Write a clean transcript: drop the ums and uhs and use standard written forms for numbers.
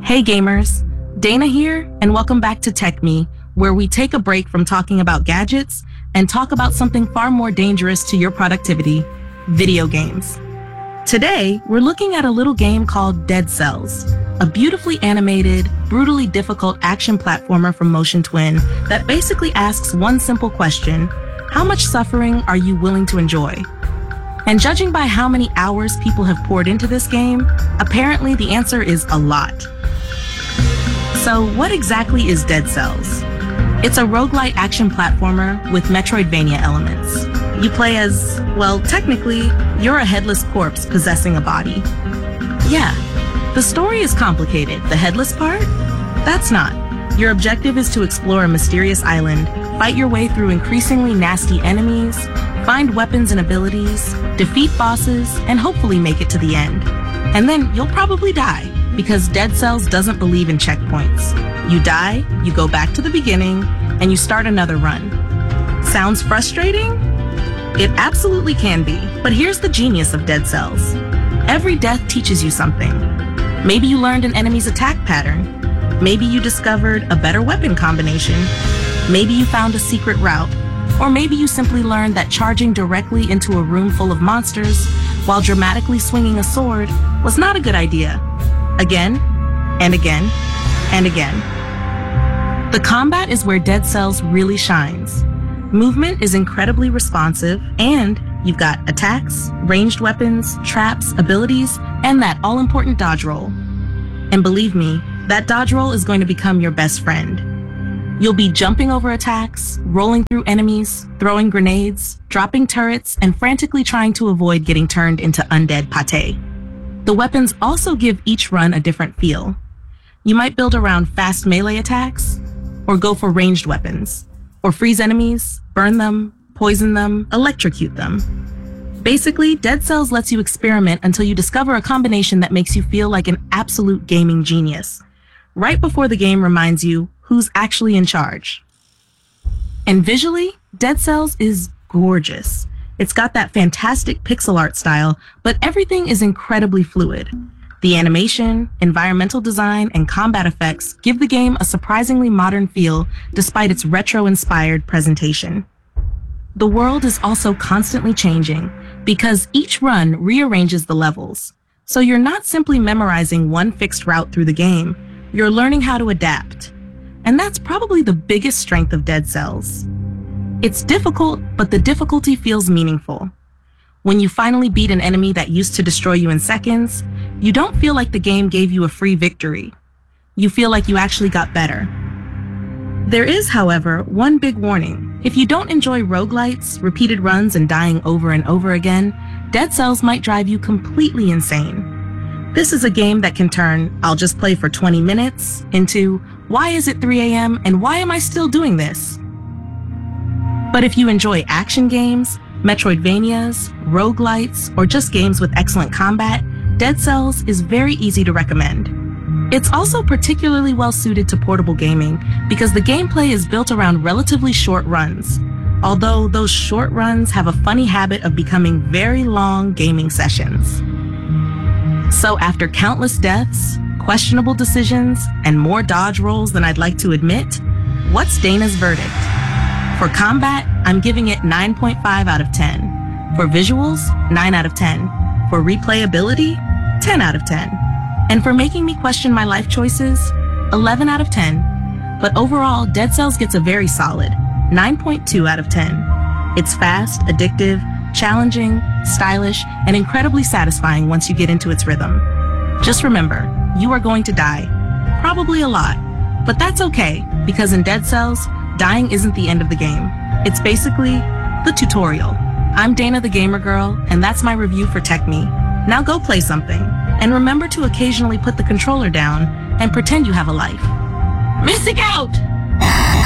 Hey gamers, Dana here, and welcome back to Tech Me, where we take a break from talking about gadgets and talk about something far more dangerous to your productivity, video games. Today, we're looking at a little game called Dead Cells, a beautifully animated, brutally difficult action platformer from Motion Twin that basically asks one simple question: how much suffering are you willing to enjoy? And judging by how many hours people have poured into this game, apparently the answer is a lot. So what exactly is Dead Cells? It's a roguelite action platformer with Metroidvania elements. You play as, well, technically, you're a headless corpse possessing a body. Yeah, the story is complicated. The headless part? That's not. Your objective is to explore a mysterious island, fight your way through increasingly nasty enemies, find weapons and abilities, defeat bosses, and hopefully make it to the end. And then you'll probably die, because Dead Cells doesn't believe in checkpoints. You die, you go back to the beginning, and you start another run. Sounds frustrating? It absolutely can be, but here's the genius of Dead Cells. Every death teaches you something. Maybe you learned an enemy's attack pattern. Maybe you discovered a better weapon combination. Maybe you found a secret route. Or maybe you simply learned that charging directly into a room full of monsters while dramatically swinging a sword was not a good idea. Again, and again, and again. The combat is where Dead Cells really shines. Movement is incredibly responsive, and you've got attacks, ranged weapons, traps, abilities, and that all-important dodge roll. And believe me, that dodge roll is going to become your best friend. You'll be jumping over attacks, rolling through enemies, throwing grenades, dropping turrets, and frantically trying to avoid getting turned into undead pate. The weapons also give each run a different feel. You might build around fast melee attacks, or go for ranged weapons, or freeze enemies, burn them, poison them, electrocute them. Basically, Dead Cells lets you experiment until you discover a combination that makes you feel like an absolute gaming genius, right before the game reminds you who's actually in charge. And visually, Dead Cells is gorgeous. It's got that fantastic pixel art style, but everything is incredibly fluid. The animation, environmental design, and combat effects give the game a surprisingly modern feel despite its retro-inspired presentation. The world is also constantly changing because each run rearranges the levels. So you're not simply memorizing one fixed route through the game, you're learning how to adapt. And that's probably the biggest strength of Dead Cells. It's difficult, but the difficulty feels meaningful. When you finally beat an enemy that used to destroy you in seconds, you don't feel like the game gave you a free victory. You feel like you actually got better. There is, however, one big warning. If you don't enjoy roguelites, repeated runs, and dying over and over again, Dead Cells might drive you completely insane. This is a game that can turn, "I'll just play for 20 minutes," into, "Why is it 3 a.m. and why am I still doing this?" But if you enjoy action games, Metroidvanias, roguelites, or just games with excellent combat, Dead Cells is very easy to recommend. It's also particularly well suited to portable gaming because the gameplay is built around relatively short runs, although those short runs have a funny habit of becoming very long gaming sessions. So after countless deaths, questionable decisions, and more dodge rolls than I'd like to admit, what's Dana's verdict? For combat, I'm giving it 9.5 out of 10. For visuals, 9 out of 10. For replayability, 10 out of 10. And for making me question my life choices, 11 out of 10. But overall, Dead Cells gets a very solid 9.2 out of 10. It's fast, addictive, challenging, stylish, and incredibly satisfying once you get into its rhythm. Just remember, you are going to die. Probably a lot. But that's okay, because in Dead Cells, dying isn't the end of the game. It's basically the tutorial. I'm Dana the Gamer Girl, and that's my review for Tech Me. Now go play something, and remember to occasionally put the controller down and pretend you have a life. Missing out!